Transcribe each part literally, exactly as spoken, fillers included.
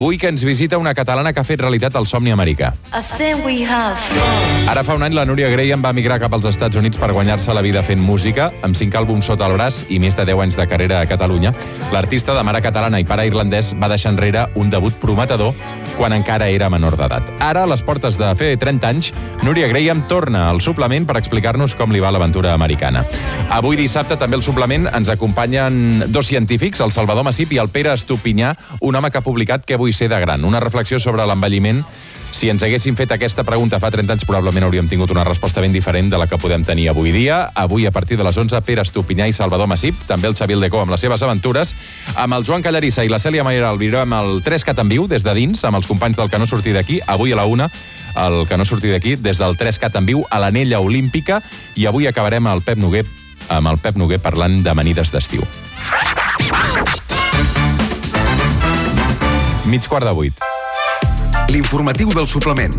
Avui que ens visita una catalana que ha fet realitat el somni americà. Ara fa un any la Núria Graham va emigrar cap als Estats Units per guanyar-se la vida fent música, amb cinc àlbums sota el braç i més de deu anys de carrera a Catalunya. L'artista de mare catalana i pare irlandès va deixar enrere un debut prometedor quan encara era menor d'edat. Ara, a les portes de fer trenta anys, Núria Graham torna al suplement per explicar-nos com li va l'aventura americana. Avui dissabte també al suplement ens acompanyen dos científics, el Salvador Massip i el Pere Estupinyà, un home que ha publicat Què vull ser de gran? Una reflexió sobre l'envelliment. Si ens haguéssim fet aquesta pregunta fa trenta anys, probablement hauríem tingut una resposta ben diferent de la que podem tenir avui dia. Avui, a partir de les onze, Pere Estupinyà i Salvador Massip, també el Xavier Aldecó amb les seves aventures. Amb el Joan Callarissa i la Cèlia Mayoral viurem el tres cat en viu des de dins, amb els companys del Que no surti d'aquí. Avui a la una, el Que no surti d'aquí, des del tres cat en viu a l'Anella Olímpica. I avui acabarem el Pep Noguer, amb el Pep Noguer parlant d'amanides d'estiu. Mig quart de vuit. L'informatiu del suplement.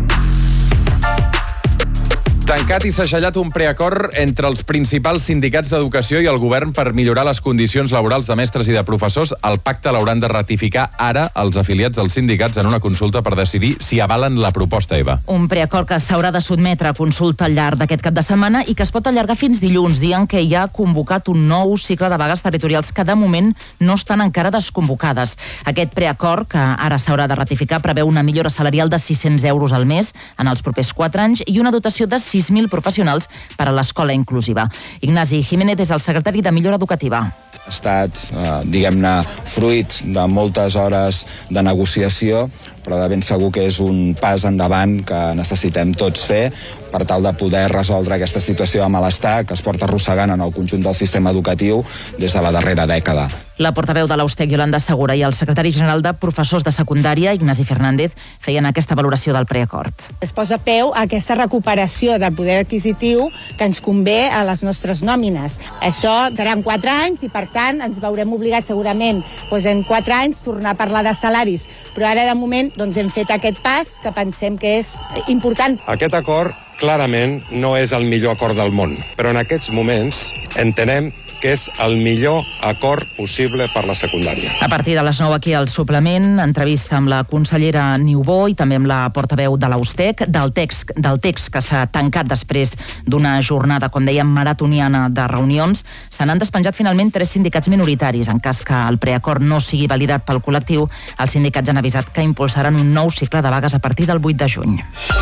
Tancat i segellat un preacord entre els principals sindicats d'educació i el govern per millorar les condicions laborals de mestres i de professors. El pacte l'hauran de ratificar ara els afiliats dels sindicats en una consulta per decidir si avalen la proposta, Eva. Un preacord que s'haurà de sotmetre a consulta al llarg d'aquest cap de setmana i que es pot allargar fins dilluns, dient que hi ha convocat un nou cicle de vagues territorials que de moment no estan encara desconvocades. Aquest preacord, que ara s'haurà de ratificar, preveu una millora salarial de sis-cents euros al mes en els propers quatre anys i una dotació de sis mil professionals per a l'escola inclusiva. Ignasi Jiménez és el secretari de Millora Educativa. Ha estat, eh, diguem-ne, fruit de moltes hores de negociació, però de ben segur que és un pas endavant que necessitem tots fer per tal de poder resoldre aquesta situació de malestar que es porta arrossegant en el conjunt del sistema educatiu des de la darrera dècada. La portaveu de l'Austec, Yolanda Segura, i el secretari general de Professors de Secundària, Ignasi Fernández, feien aquesta valoració del preacord. Es posa peu a aquesta recuperació del poder adquisitiu que ens convé a les nostres nòmines. Això seran quatre anys i, per tant, ens veurem obligats segurament doncs, en quatre anys tornar a parlar de salaris. Però ara, de moment, doncs, hem fet aquest pas que pensem que és important. Aquest acord clarament no és el millor acord del món, però en aquests moments entenem que és el millor acord possible per la secundària. A partir de les nou aquí al suplement, entrevista amb la consellera Niubó i també amb la portaveu de l'Austec, del text, del text que s'ha tancat després d'una jornada, com dèiem, maratoniana de reunions. Se n'han despenjat finalment tres sindicats minoritaris. En cas que el preacord no sigui validat pel col·lectiu, els sindicats han avisat que impulsaran un nou cicle de vagues a partir del vuit de juny.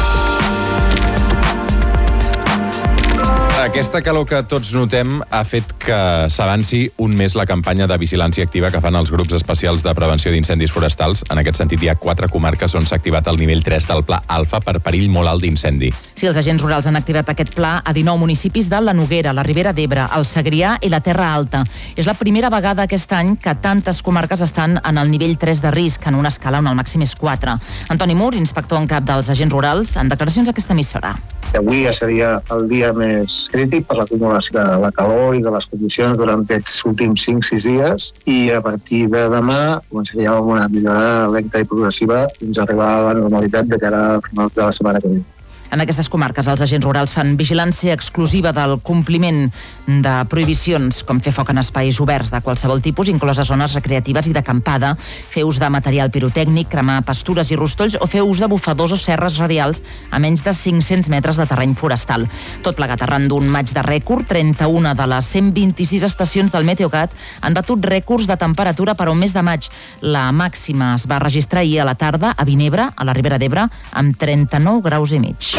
Aquesta calor que tots notem ha fet que s'avanci un mes la campanya de vigilància activa que fan els grups especials de prevenció d'incendis forestals. En aquest sentit, hi ha quatre comarques on s'ha activat el nivell tres del Pla Alfa per perill molt alt d'incendi. Sí, els agents rurals han activat aquest pla a dinou municipis de la Noguera, la Ribera d'Ebre, el Segrià i la Terra Alta. És la primera vegada aquest any que tantes comarques estan en el nivell tres de risc, en una escala on el màxim és quatre. Antoni Mur, inspector en cap dels agents rurals, en declaracions a aquesta emissora. Avui ja seria el dia més crític per l'acumulació de la calor i de les condicions durant aquests últims cinc sis dies, i a partir de demà començaríem amb una millora lenta i progressiva fins a arribar a la normalitat de cara a finals de la setmana que ve. En aquestes comarques, els agents rurals fan vigilància exclusiva del compliment de prohibicions, com fer foc en espais oberts de qualsevol tipus, incloses zones recreatives i d'acampada, fer ús de material pirotècnic, cremar pastures i rostolls o fer ús de bufadors o serres radials a menys de cinc-cents metres de terreny forestal. Tot plegat arran d'un maig de rècord, trenta-una de les cent vint-i-sis estacions del Meteocat han batut rècords de temperatura per a un mes de maig. La màxima es va registrar ahir a la tarda a Vinebre, a la Ribera d'Ebre, amb trenta-nou graus i mig.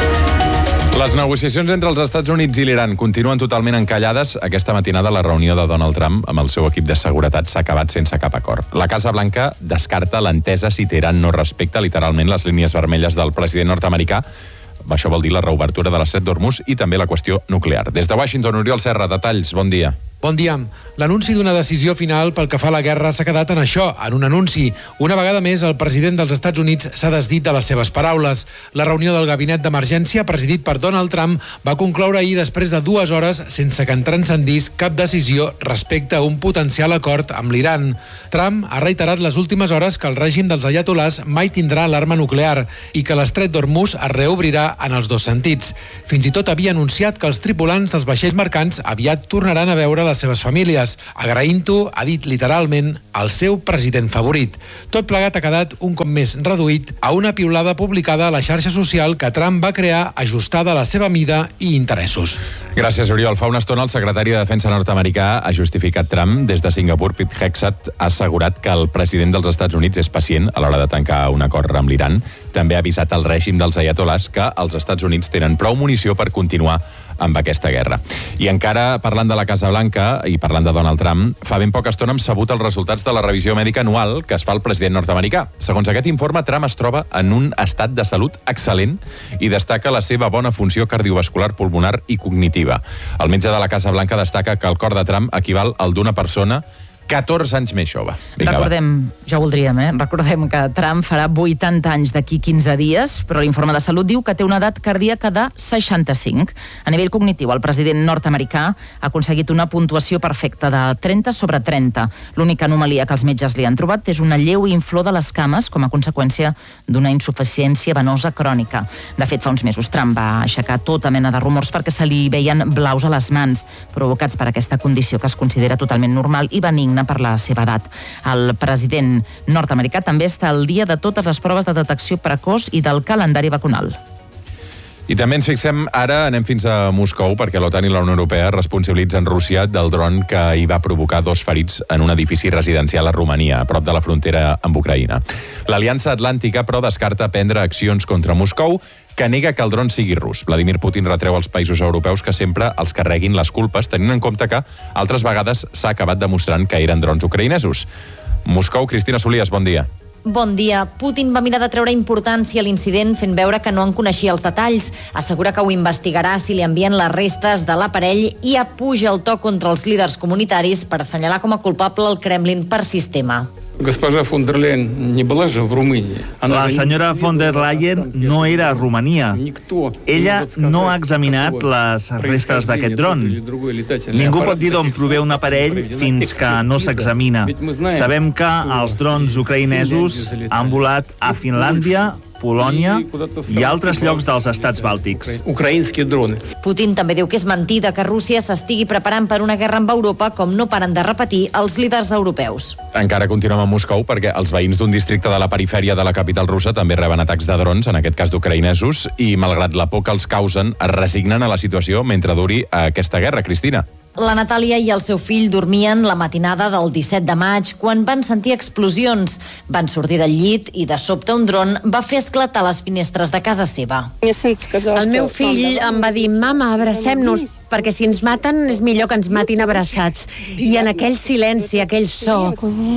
Les negociacions entre els Estats Units i l'Iran continuen totalment encallades. Aquesta matinada la reunió de Donald Trump amb el seu equip de seguretat s'ha acabat sense cap acord. La Casa Blanca descarta l'entesa si Teheran no respecta literalment les línies vermelles del president nord-americà. Això vol dir la reobertura de l'estret d'Hormuz i també la qüestió nuclear. Des de Washington, Oriol Serra, detalls, bon dia. Bon dia. L'anunci d'una decisió final pel que fa a la guerra s'ha quedat en això, en un anunci. Una vegada més, el president dels Estats Units s'ha desdit de les seves paraules. La reunió del gabinet d'emergència, presidit per Donald Trump, va concloure ahir després de dues hores sense que en transcendís cap decisió respecte a un potencial acord amb l'Iran. Trump ha reiterat les últimes hores que el règim dels ayatolars mai tindrà l'arma nuclear i que l'estret d'Hormuz es reobrirà en els dos sentits. Fins i tot havia anunciat que els tripulants dels vaixells mercants aviat tornaran a veure a les seves famílies. Agraint-ho, ha dit literalment, el seu president favorit. Tot plegat ha quedat un cop més reduït a una piulada publicada a la xarxa social que Trump va crear ajustada a la seva mida i interessos. Gràcies, Oriol. Fa una estona el secretari de Defensa nord-americà ha justificat Trump. Des de Singapur, Pete Hegseth ha assegurat que el president dels Estats Units és pacient a l'hora de tancar un acord amb l'Iran. També ha avisat el règim dels ayatolars que els Estats Units tenen prou munició per continuar amb aquesta guerra. I encara parlant de la Casa Blanca i parlant de Donald Trump, fa ben poca estona hem sabut els resultats de la revisió mèdica anual que es fa al president nord-americà. Segons aquest informe, Trump es troba en un estat de salut excel·lent i destaca la seva bona funció cardiovascular, pulmonar i cognitiva. El metge de la Casa Blanca destaca que el cor de Trump equival al d'una persona catorze anys més jove. Vinga, Recordem, va. ja ho voldríem, eh? Recordem que Trump farà vuitanta anys d'aquí quinze dies, però l'informe de salut diu que té una edat cardíaca de seixanta-cinc. A nivell cognitiu, el president nord-americà ha aconseguit una puntuació perfecta de trenta sobre trenta. L'única anomalia que els metges li han trobat és una lleu inflor de les cames com a conseqüència d'una insuficiència venosa crònica. De fet, fa uns mesos Trump va aixecar tota mena de rumors perquè se li veien blaus a les mans, provocats per aquesta condició que es considera totalment normal i benigna per la seva edat. El president nord-americà també està al dia de totes les proves de detecció precoç i del calendari vacunal. I també ens fixem, ara anem fins a Moscou, perquè l'OTAN i la Unió Europea responsabilitzen Rússia del dron que hi va provocar dos ferits en un edifici residencial a Romania, a prop de la frontera amb Ucraïna. L'Aliança Atlàntica, però, descarta prendre accions contra Moscou, que nega que el dron sigui rus. Vladimir Putin retreu als països europeus que sempre els carreguin les culpes, tenint en compte que altres vegades s'ha acabat demostrant que eren drons ucraïnesos. Moscou, Cristina Solies, bon dia. Bon dia. Putin va mirar de treure importància a l'incident fent veure que no en coneixia els detalls. Assegura que ho investigarà si li envien les restes de l'aparell i apuja el to contra els líders comunitaris per assenyalar com a culpable el Kremlin per sistema. La senyora von der Leyen no era a Romania. Ella no ha examinat les restes d'aquest dron. Ningú pot dir d'on prové un aparell fins que no s'examina. Sabem que els drons ucraïnesos han volat a Finlàndia, Polònia i altres llocs dels estats bàltics. Putin també diu que és mentida que Rússia s'estigui preparant per una guerra amb Europa, com no paren de repetir els líders europeus. Encara continuem a Moscou perquè els veïns d'un districte de la perifèria de la capital russa també reben atacs de drons, en aquest cas d'ucraïnesos, i malgrat la por que els causen, es resignen a la situació mentre duri aquesta guerra. Cristina. La Natàlia i el seu fill dormien la matinada del disset de maig quan van sentir explosions. Van sortir del llit i de sobte un dron va fer esclatar les finestres de casa seva. El meu fill em va dir: mama, abracem-nos, perquè si ens maten és millor que ens matin abraçats. I en aquell silenci, aquell so,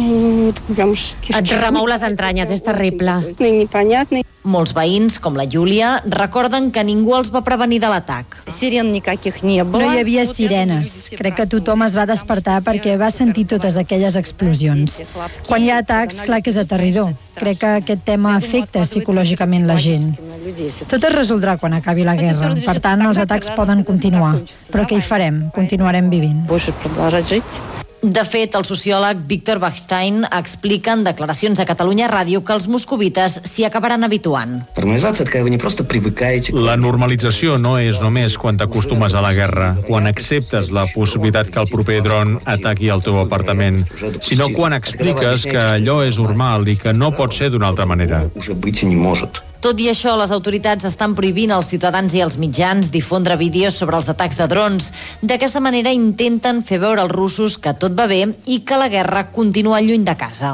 et remou les entranyes, és terrible. Molts veïns, com la Júlia, recorden que ningú els va prevenir de l'atac. No hi havia sirenes. Crec que tothom es va despertar perquè va sentir totes aquelles explosions. Quan hi ha atacs, clar que és aterridor. Crec que aquest tema afecta psicològicament la gent. Tot es resoldrà quan acabi la guerra. Per tant, els atacs poden continuar. Però què hi farem? Continuarem vivint. De fet, el sociòleg Víctor Bachstein explica en declaracions a Catalunya Ràdio que els moscovites s'hi acabaran habituant. La normalització no és només quan t'acostumes a la guerra, quan acceptes la possibilitat que el proper dron ataqui el teu apartament, sinó quan expliques que allò és normal i que no pot ser d'una altra manera. Tot i això, les autoritats estan prohibint als ciutadans i als mitjans difondre vídeos sobre els atacs de drons. D'aquesta manera intenten fer veure als russos que tot va bé i que la guerra continua lluny de casa.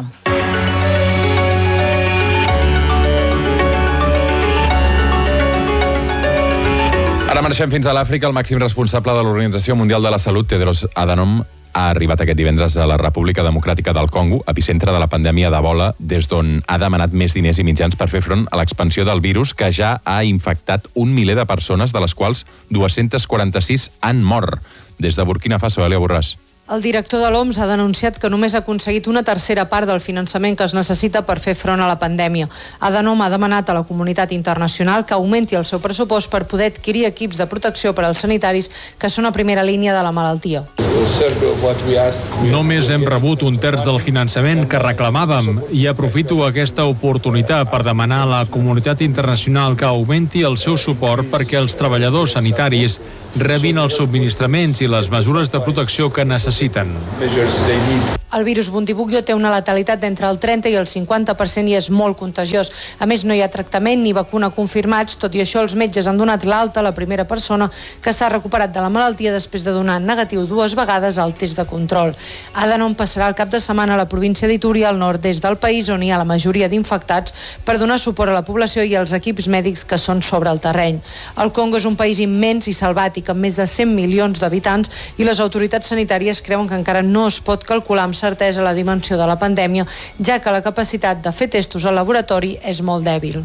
Ara marxem fins a l'Àfrica. El màxim responsable de l'Organització Mundial de la Salut, Tedros Adhanom, ha arribat aquest divendres a la República Democràtica del Congo, epicentre de la pandèmia d'Ebola, des d'on ha demanat més diners i mitjans per fer front a l'expansió del virus, que ja ha infectat un miler de persones, de les quals dues-centes quaranta-sis han mort. Des de Burkina Faso, Elia Borràs. El director de l'O M S ha denunciat que només ha aconseguit una tercera part del finançament que es necessita per fer front a la pandèmia. Adhanom ha demanat a la comunitat internacional que augmenti el seu pressupost per poder adquirir equips de protecció per als sanitaris que són a primera línia de la malaltia. Només hem rebut un terç del finançament que reclamàvem i aprofito aquesta oportunitat per demanar a la comunitat internacional que augmenti el seu suport perquè els treballadors sanitaris rebin els subministraments i les mesures de protecció que necessiten. El virus Bundibugyo té una letalitat d'entre el trenta i el cinquanta per cent i és molt contagiós. A més, no hi ha tractament ni vacuna confirmats. Tot i això, els metges han donat l'alta a la primera persona que s'ha recuperat de la malaltia després de donar negatiu dues vegades al test de control. Adhanom passarà el cap de setmana a la província d'Itúria, al nord-est del país, on hi ha la majoria d'infectats, per donar suport a la població i als equips mèdics que són sobre el terreny. El Congo és un país immens i salvàtic, amb més de cent milions d'habitants, i les autoritats sanitàries creuen que encara no es pot calcular amb certesa la dimensió de la pandèmia, ja que la capacitat de fer testos al laboratori és molt dèbil.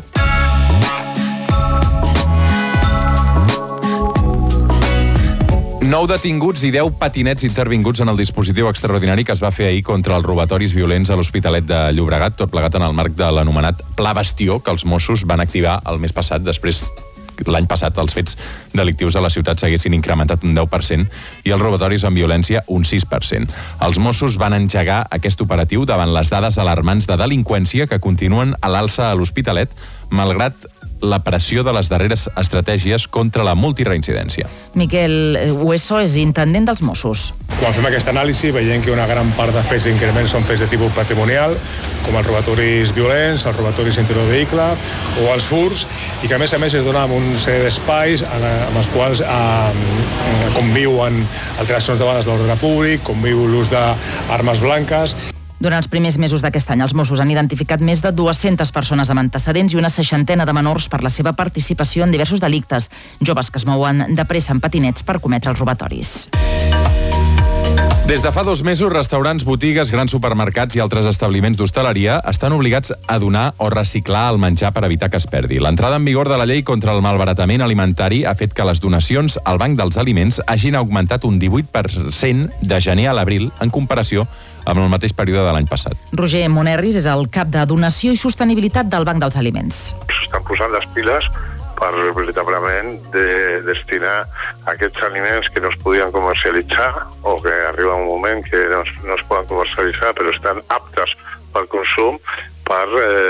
Nou detinguts i deu patinets intervinguts en el dispositiu extraordinari que es va fer ahir contra els robatoris violents a l'Hospitalet de Llobregat, tot plegat en el marc de l'anomenat Pla Bastió, que els Mossos van activar el mes passat, després l'any passat els fets delictius a la ciutat s'haguessin incrementat un deu per cent i els robatoris amb violència un sis per cent. Els Mossos van engegar aquest operatiu davant les dades alarmants de delinqüència que continuen a l'alça a l'Hospitalet, malgrat la pressió de les darreres estratègies contra la multireincidència. Miquel Hueso és intendent dels Mossos. Quan fem aquesta anàlisi veiem que una gran part de fets d'increment són fets de tipus patrimonial, com els robatoris violents, els robatoris a interior de vehicle o els furts, i que a més a més es dona amb un sèrie d'espais amb els quals eh, conviuen alteracions de bales de l'ordre públic, conviu l'ús d'armes blanques. Durant els primers mesos d'aquest any, els Mossos han identificat més de dues-centes persones amb antecedents i una seixantena de menors per la seva participació en diversos delictes, joves que es mouen de pressa en patinets per cometre els robatoris. Des de fa dos mesos, restaurants, botigues, grans supermercats i altres establiments d'hostaleria estan obligats a donar o reciclar el menjar per evitar que es perdi. L'entrada en vigor de la llei contra el malbaratament alimentari ha fet que les donacions al Banc dels Aliments hagin augmentat un divuit per cent de gener a l'abril en comparació amb el mateix període de l'any passat. Roger Monerris és el cap de donació i sostenibilitat del Banc dels Aliments. S'estan posant les piles per veritablement de destinar aquests aliments que no es podien comercialitzar o que arriba un moment que no es, no es poden comercialitzar però estan aptes pel consum per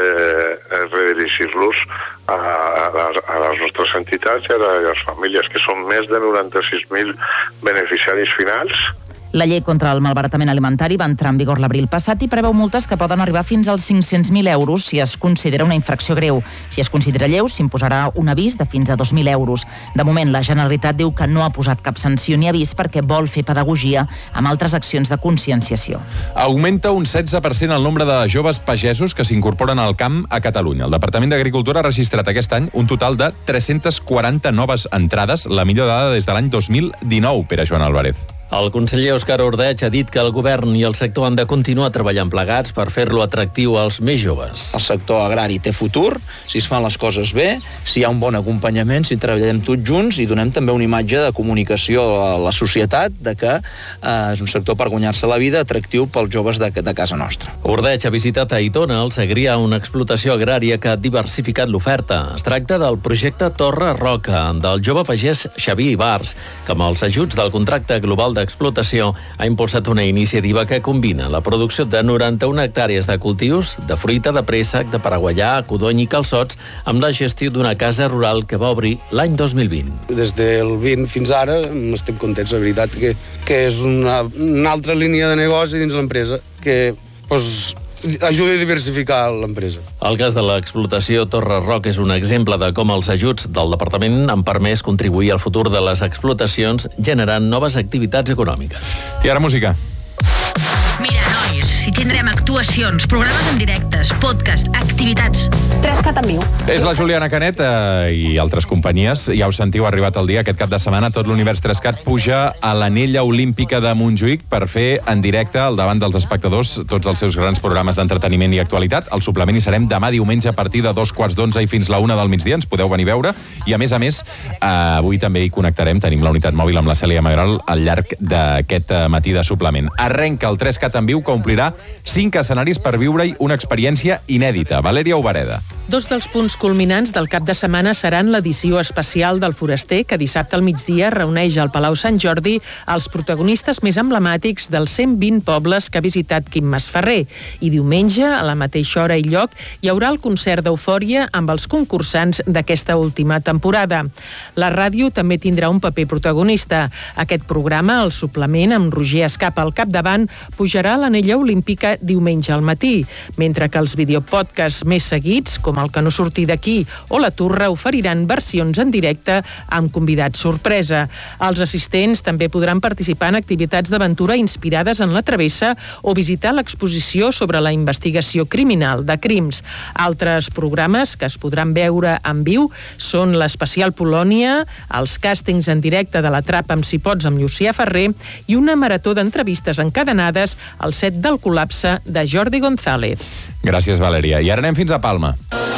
eh, redirigir-los a, a, les, a les nostres entitats i a les famílies, que són més de noranta-sis mil beneficiaris finals. La llei contra el malbaratament alimentari va entrar en vigor l'abril passat i preveu multes que poden arribar fins als cinc-cents mil euros si es considera una infracció greu. Si es considera lleu, s'imposarà un avís de fins a dos mil euros. De moment, la Generalitat diu que no ha posat cap sanció ni avís perquè vol fer pedagogia amb altres accions de conscienciació. Augmenta un setze per cent el nombre de joves pagesos que s'incorporen al camp a Catalunya. El Departament d'Agricultura ha registrat aquest any un total de tres-centes quaranta noves entrades, la millor dada des de l'any dos mil dinou, per a Joan Álvarez. El conseller Òscar Ordeig ha dit que el govern i el sector han de continuar treballant plegats per fer-lo atractiu als més joves. El sector agrari té futur, si es fan les coses bé, si hi ha un bon acompanyament, si treballem tots junts i donem també una imatge de comunicació a la societat de que eh, és un sector per guanyar-se la vida atractiu pels joves de, de casa nostra. Ordeig ha visitat a Aitona, el Segrià, una explotació agrària que ha diversificat l'oferta. Es tracta del projecte Torre Roca, del jove pagès Xavier Ibars, que amb els ajuts del contracte global de d'explotació ha impulsat una iniciativa que combina la producció de noranta-una hectàrees de cultius, de fruita, de préssec, de paraguallà, codony i calçots, amb la gestió d'una casa rural que va obrir l'any dos mil vint. Des del vint fins ara estem contents, la veritat, que, que és una, una altra línia de negoci dins l'empresa que pues, ajuda a diversificar l'empresa. El cas de l'explotació Torre Roca és un exemple de com els ajuts del departament han permès contribuir al futur de les explotacions generant noves activitats econòmiques. I ara música. Mira, nois, si tindrem actuacions, programes en directes, podcast, activitats. Trescat en viu. És la Juliana Canet eh, i altres companyies. Ja ho sentiu, ha arribat el dia. Aquest cap de setmana tot l'univers Trescat puja a l'anella olímpica de Montjuïc per fer en directe al davant dels espectadors tots els seus grans programes d'entreteniment i actualitat. Al suplement hi serem demà diumenge a partir de dos quarts d'onze i fins la una del migdia. Ens podeu venir a veure. I a més a més, eh, avui també hi connectarem. Tenim la unitat mòbil amb la Cèlia Magral al llarg d'aquest eh, matí de suplement. Arrenca el Trescat en viu, que omplirà cinc escenaris per viure-hi una experiència inèdita. Valèria Obareda. Dos dels punts culminants del cap de setmana seran l'edició especial del Foraster, que dissabte al migdia reuneix al Palau Sant Jordi els protagonistes més emblemàtics dels cent vint pobles que ha visitat Quim Masferrer. I diumenge, a la mateixa hora i lloc, hi haurà el concert d'Eufòria amb els concursants d'aquesta última temporada. La ràdio també tindrà un paper protagonista. Aquest programa, el suplement, amb Roger Escapa al capdavant, pujarà a l'anella olímpica diumenge al matí, mentre que els videopodcasts més seguits, com el que no surti d'aquí o la Turra, oferiran versions en directe amb convidats sorpresa. Els assistents també podran participar en activitats d'aventura inspirades en la travessa o visitar l'exposició sobre la investigació criminal de crims. Altres programes que es podran veure en viu són l'Especial Polònia, els càstings en directe de la Trapa amb si pots amb Llucià Ferrer i una marató d'entrevistes encadenades al set del Col·lapse de Jordi González. Gràcies, Valèria. I ara anem fins a Palma.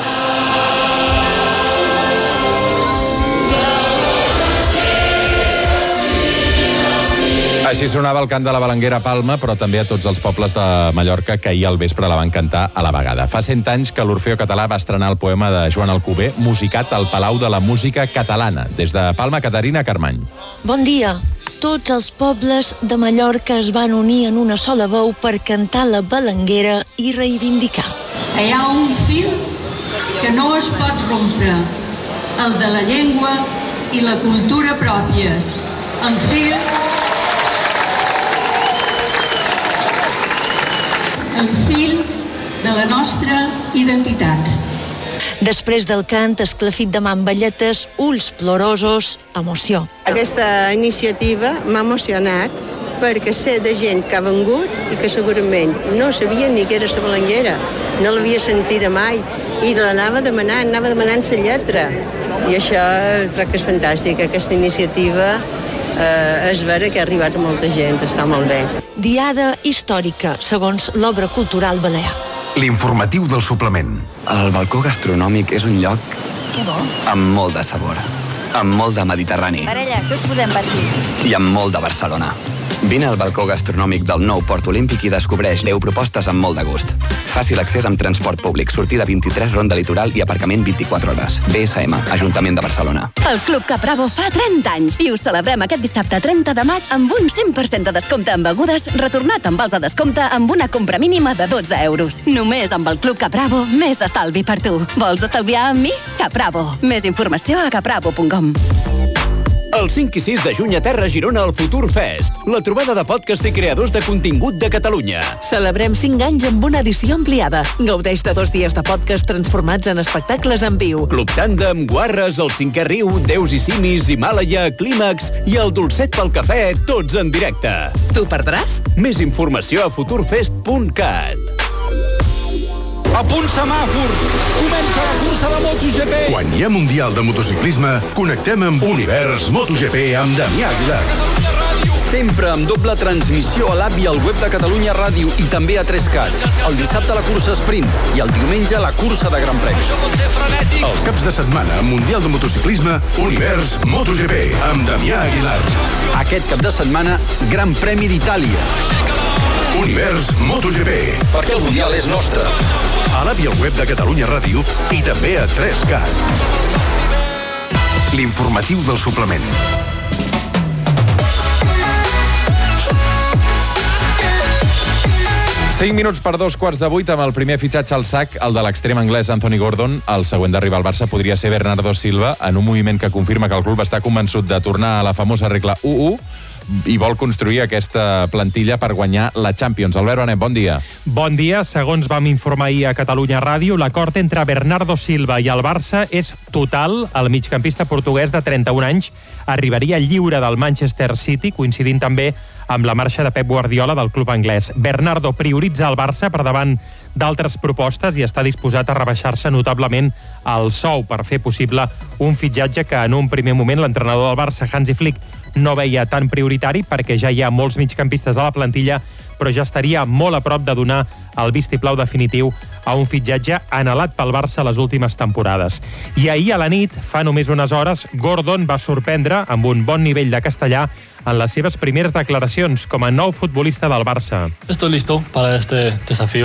Així sonava el cant de la Balanguera a Palma, però també a tots els pobles de Mallorca que ahir al vespre la van cantar a la vegada. Fa cent anys que l'Orfeó Català va estrenar el poema de Joan Alcover, musicat al Palau de la Música Catalana. Des de Palma, Caterina Carmany. Bon dia. Tots els pobles de Mallorca es van unir en una sola veu per cantar la Balanguera i reivindicar. Hi ha un fil que no es pot rompre, el de la llengua i la cultura pròpies. El fil... el fil de la nostra identitat. Després del cant, esclafit de mà amb balletes, ulls plorosos, emoció. Aquesta iniciativa m'ha emocionat perquè sé de gent que ha vengut i que segurament no sabia ni que era la Balanguera, no l'havia sentida mai i l'anava demanant, anava demanant la lletra. I això crec que és fantàstic, aquesta iniciativa eh, és vera que ha arribat a molta gent, està molt bé. Diada històrica, segons l'obra cultural balear. L'informatiu del suplement. El balcó gastronòmic és un lloc Que bo. amb molt de sabor, amb molt de Mediterrani Parella, què us podem patir? i amb molt de Barcelona. Vine al balcó gastronòmic del nou Port Olímpic i descobreix deu propostes amb molt de gust. Fàcil accés amb transport públic, sortida vint-i-tres, ronda litoral i aparcament vint-i-quatre hores. B S M, Ajuntament de Barcelona. El Club Capravo fa trenta anys i ho celebrem aquest dissabte trenta de maig amb un cent per cent de descompte en begudes, retornat amb vals de descompte amb una compra mínima de dotze euros. Només amb el Club Capravo, més estalvi per tu. Vols estalviar amb mi? Capravo. Més informació a capravo punt com. El cinc i sis de juny a Terra Girona al Futur Fest, la trobada de podcast i creadors de contingut de Catalunya. Celebrem cinc anys amb una edició ampliada. Gaudeix de dos dies de podcast transformats en espectacles en viu. Club Tàndem, Guarres, El Cinquè Riu, Déus i Simis, Himàlaia, Clímax i el Dolcet pel Cafè, tots en directe. Tu perdràs? Més informació a futurfest punt cat. A punt semàfors! Comença la cursa de MotoGP! Quan hi ha Mundial de Motociclisme, connectem amb Univers MotoGP amb Damià Aguilar. Sempre amb doble transmissió a l'app i al web de Catalunya Ràdio i també a tres cat. El dissabte la cursa sprint i el diumenge la cursa de Gran Premi. Els caps de setmana, Mundial de Motociclisme, Univers MotoGP amb Damià Aguilar. Aquest cap de setmana, Gran Premi d'Itàlia. Univers MotoGP. Perquè el Mundial és nostre. A l'app i al web de Catalunya Ràdio i també a tres cat. L'informatiu del suplement. cinc minuts per dos quarts de vuit amb el primer fitxatge al sac, el de l'extrem anglès Anthony Gordon. El següent d'arribar al Barça podria ser Bernardo Silva, en un moviment que confirma que el club està convençut de tornar a la famosa regla u u i vol construir aquesta plantilla per guanyar la Champions. Albert Benet, bon dia. Bon dia. Segons vam informar ahir a Catalunya Ràdio, l'acord entre Bernardo Silva i el Barça és total. El migcampista portuguès de trenta-un anys arribaria lliure del Manchester City, coincidint també amb la marxa de Pep Guardiola del club anglès. Bernardo prioritza el Barça per davant d'altres propostes i està disposat a rebaixar-se notablement el sou per fer possible un fitxatge que en un primer moment l'entrenador del Barça, Hansi Flick, no veia tan prioritari perquè ja hi ha molts migcampistes a la plantilla, però ja estaria molt a prop de donar el vistiplau definitiu a un fitxatge anhelat pel Barça les últimes temporades. I ahir a la nit, fa només unes hores, Gordon va sorprendre amb un bon nivell de castellà en les seves primeres declaracions com a nou futbolista del Barça. Estoy listo para este desafío.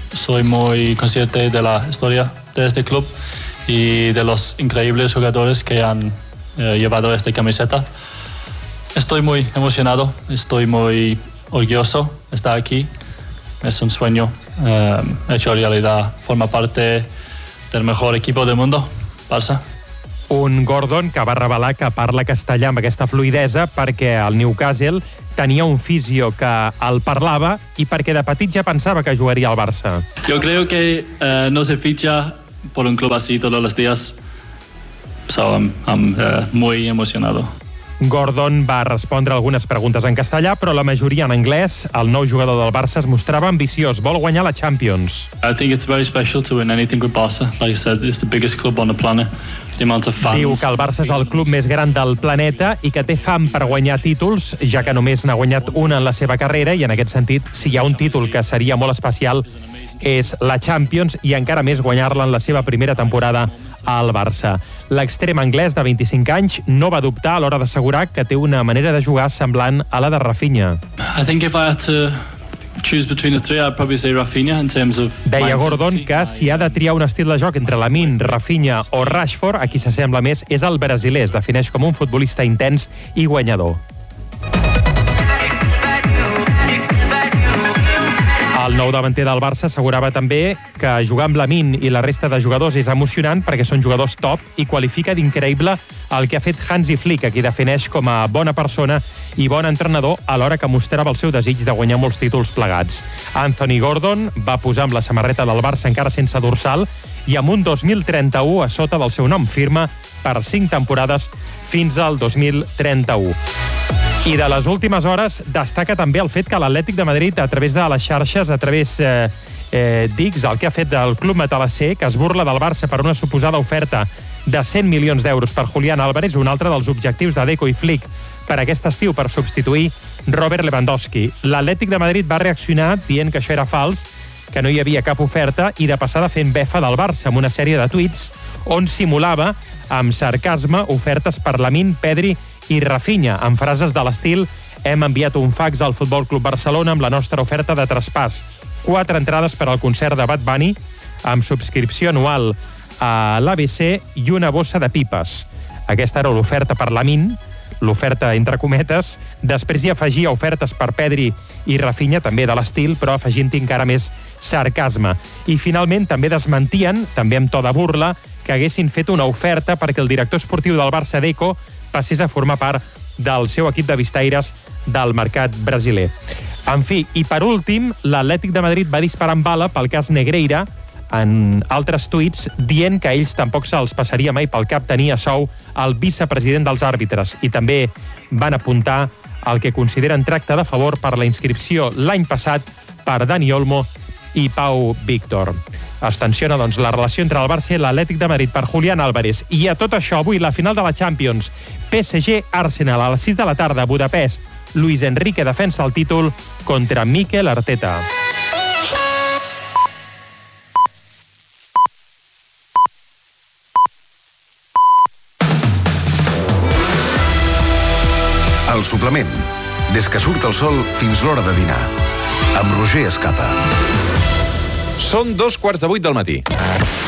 soy muy consciente de la historia de este club y de los increíbles jugadores que han eh, llevado esta camiseta. Estoy muy emocionado, estoy muy orgulloso de estar aquí. Es un sueño eh, hecho realidad. Forma parte del mejor equipo del mundo, Barça. Un Gordon que va revelar que parla castellà amb aquesta fluidesa perquè el Newcastle tenia un fisio que el parlava i perquè de petit ja pensava que jugaria al Barça. Yo creo que eh, no se ficha por un club así todos los días. So, I'm, I'm uh, muy emocionado. Gordon va respondre algunes preguntes en castellà, però la majoria en anglès. El nou jugador del Barça es mostrava ambiciós, vol guanyar la Champions. I think it's very special to win anything with Barca. Like I said, it's the biggest club on the planet. The amount of fans. Diu que el Barça és el club més gran del planeta i que té fam per guanyar títols, ja que només n'ha guanyat una en la seva carrera, i en aquest sentit, si hi ha un títol que seria molt especial, és la Champions, i encara més guanyar-la en la seva primera temporada al Barça. L'extrem anglès de vint-i-cinc anys no va dubtar a l'hora d'assegurar que té una manera de jugar semblant a la de Rafinha. I think if I had to choose between the three, I'd probably say Rafinha in terms of... Deia Gordon que si ha de triar un estil de joc entre Lamine, Rafinha o Rashford, a qui s'assembla més és el brasiler. Es defineix com un futbolista intens i guanyador. El nou davanter del Barça assegurava també que jugar amb Lamine i la resta de jugadors és emocionant perquè són jugadors top i qualifica d'increïble el que ha fet Hansi Flick, a qui defineix com a bona persona i bon entrenador, alhora que mostrava el seu desig de guanyar molts títols plegats. Anthony Gordon va posar amb la samarreta del Barça encara sense dorsal i amb un dos mil trenta-u a sota del seu nom, firma per cinc temporades fins al dos mil trenta-u. I de les últimes hores destaca també el fet que l'Atlètic de Madrid, a través de les xarxes, a través eh, eh, d'X, el que ha fet del club matalasser, que es burla del Barça per una suposada oferta de cent milions d'euros per Julián Álvarez, un altre dels objectius de Deco i Flick per aquest estiu per substituir Robert Lewandowski. L'Atlètic de Madrid va reaccionar dient que això era fals, que no hi havia cap oferta, i de passada fent befa del Barça amb una sèrie de tuits on simulava amb sarcasme ofertes per Lamine, Pedri i Rafinha, amb frases de l'estil: hem enviat un fax al Futbol Club Barcelona amb la nostra oferta de traspàs. Quatre entrades per al concert de Bad Bunny, amb subscripció anual a l'A B C i una bossa de pipes. Aquesta era l'oferta per Lamine, l'oferta entre cometes. Després hi afegia ofertes per Pedri i Rafinha, també de l'estil, però afegint-hi encara més sarcasme. I finalment també desmentien, també amb to de burla, que haguessin fet una oferta perquè el director esportiu del Barça, Deco, passés a formar part del seu equip de vistaires del mercat brasiler. En fi, i per últim, l'Atlètic de Madrid va disparar amb bala pel cas Negreira en altres tuits, dient que a ells tampoc se'ls passaria mai pel cap tenir a sou el vicepresident dels àrbitres, i també van apuntar el que consideren tracte de favor per la inscripció l'any passat per Dani Olmo i Pau Víctor. Es tensiona, doncs, la relació entre el Barça i l'Atlètic de Madrid per Julián Álvarez. I a tot això, avui, la final de la Champions. P S G-Arsenal a les sis de la tarda a Budapest. Luis Enrique defensa el títol contra Mikel Arteta. El suplement. Des que surt el sol fins l'hora de dinar. Amb Roger Escapa. Són dos quarts de vuit del matí.